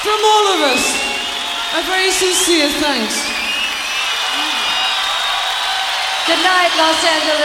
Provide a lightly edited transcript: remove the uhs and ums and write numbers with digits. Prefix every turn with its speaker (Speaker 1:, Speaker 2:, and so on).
Speaker 1: From all of us, a very sincere thanks.
Speaker 2: Good night, Los Angeles.